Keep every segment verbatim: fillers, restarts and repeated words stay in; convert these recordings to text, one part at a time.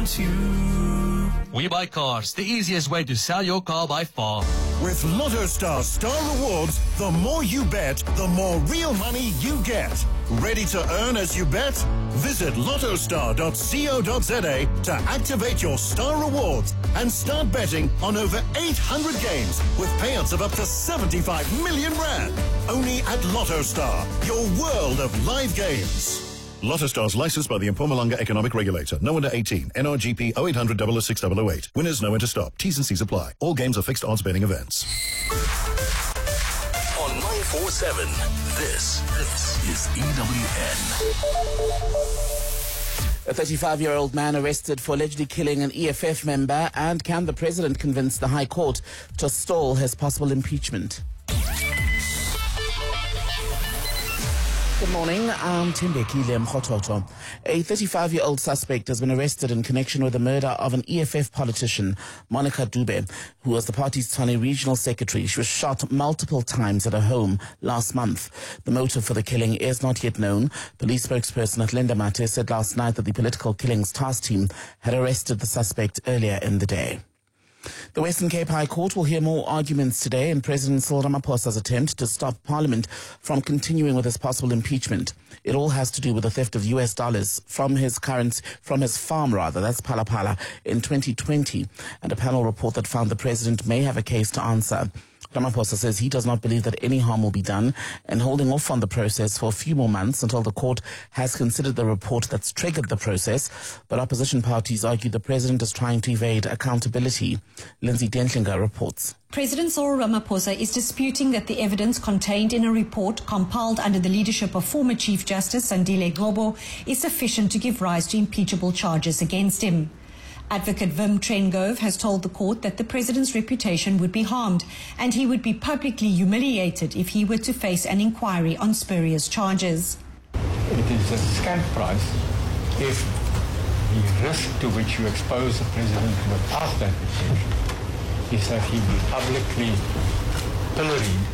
want you. We Buy Cars, the easiest way to sell your car by far. With LottoStar Star Rewards, the more you bet, the more real money you get. Ready to earn as you bet? Visit lotostar dot co dot za to activate your Star Rewards and start betting on over eight hundred games with payouts of up to seventy-five million rand. Only at LottoStar, your world of live games. LottoStar is licensed by the Mpumalanga Economic Regulator. No under eighteen. N R G P oh eight hundred, oh oh six, oh oh eight. Winners know when to stop. T's and C's apply. All games are fixed odds betting events. On nine four seven, this, this is E W N. A thirty-five-year-old man arrested for allegedly killing an E F F member, and can the president convince the High Court to stall his possible impeachment? Good morning, I'm Timbekile Mkhototo. A thirty-five-year-old suspect has been arrested in connection with the murder of an E F F politician, Monica Dube, who was the party's Tshwane regional secretary. She was shot multiple times at her home last month. The motive for the killing is not yet known. Police spokesperson at Linda Mate said last night that the political killings task team had arrested the suspect earlier in the day. The Western Cape High Court will hear more arguments today in President Cyril Ramaphosa's attempt to stop Parliament from continuing with his possible impeachment. It all has to do with the theft of U S dollars from his current, from his farm rather, that's Phala Phala, in twenty twenty, and a panel report that found the president may have a case to answer. Ramaphosa says he does not believe that any harm will be done and holding off on the process for a few more months until the court has considered the report that's triggered the process. But opposition parties argue the president is trying to evade accountability. Lindsay Dentlinger reports. President Cyril Ramaphosa is disputing that the evidence contained in a report compiled under the leadership of former Chief Justice Sandile Ngcobo is sufficient to give rise to impeachable charges against him. Advocate Wim Trengove has told the court that the president's reputation would be harmed and he would be publicly humiliated if he were to face an inquiry on spurious charges. It is a scant price if the risk to which you expose the president without that protection is that he be publicly pilloried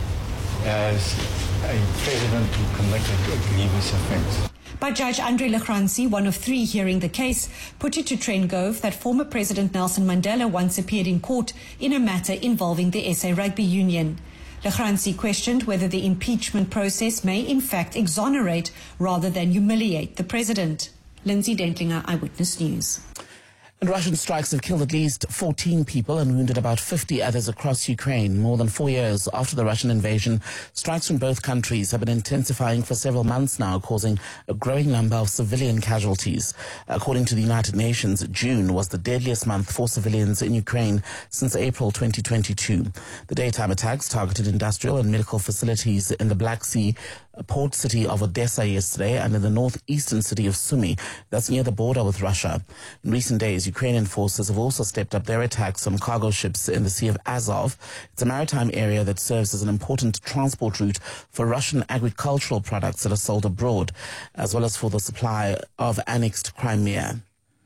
as a president who committed a grievous offense. But Judge Andre Lechransi, one of three hearing the case, put it to Trengove that former President Nelson Mandela once appeared in court in a matter involving the S A Rugby Union. Lechransi questioned whether the impeachment process may in fact exonerate rather than humiliate the president. Lindsay Dentlinger, Eyewitness News. And Russian strikes have killed at least fourteen people and wounded about fifty others across Ukraine. More than four years after the Russian invasion, strikes from both countries have been intensifying for several months now, causing a growing number of civilian casualties. According to the United Nations, June was the deadliest month for civilians in Ukraine since April twenty twenty-two. The daytime attacks targeted industrial and medical facilities in the Black Sea, port city of Odessa yesterday, and in the northeastern city of Sumy, that's near the border with Russia. In recent days, Ukrainian forces have also stepped up their attacks on cargo ships in the Sea of Azov. It's a maritime area that serves as an important transport route for Russian agricultural products that are sold abroad, as well as for the supply of annexed Crimea.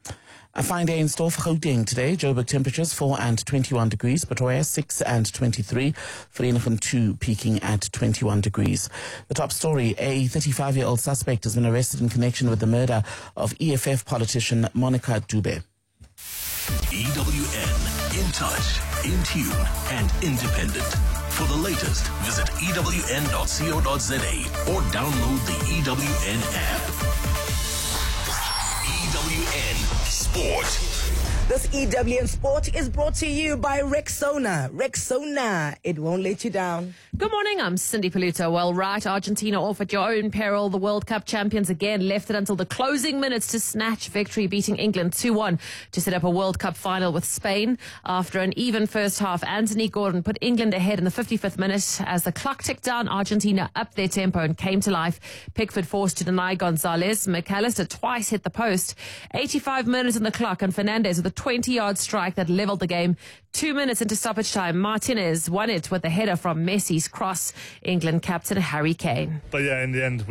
A fine day in store for Gauteng today. Joburg temperatures four and twenty-one degrees. Pretoria six and twenty-three. Vereeniging two peaking at twenty-one degrees. The top story, a thirty-five-year-old suspect has been arrested in connection with the murder of E F F politician Monica Dube. E W N, in touch, in tune, and independent. For the latest, visit E W N dot co dot za or download the E W N app. E W N Sport. This E W N Sport is brought to you by Rexona. Rexona, it won't let you down. Good morning, I'm Cindy Paluto. Well, right, Argentina off at your own peril. The World Cup champions again left it until the closing minutes to snatch victory, beating England two one to set up a World Cup final with Spain. After an even first half, Anthony Gordon put England ahead in the fifty-fifth minute. As the clock ticked down, Argentina upped their tempo and came to life. Pickford forced to deny Gonzalez. McAllister twice hit the post. eighty-five minutes on the clock, and Fernandez with a twenty-yard strike that levelled the game. Two minutes into stoppage time, Martinez won it with a header from Messi's cross. England captain Harry Kane. But yeah, in the end,